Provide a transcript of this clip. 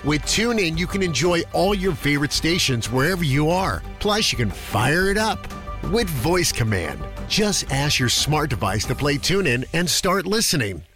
With TuneIn, you can enjoy all your favorite stations wherever you are. Plus, you can fire it up with voice command. Just ask your smart device to play TuneIn and start listening.